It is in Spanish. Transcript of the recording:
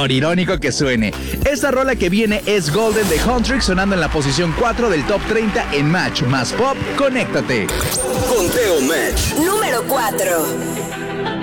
por irónico que suene. Esta rola que viene es Golden de Huntrix, sonando en la posición 4 del Top 30 en Match más Pop. Conéctate. Conteo Match. Número 4.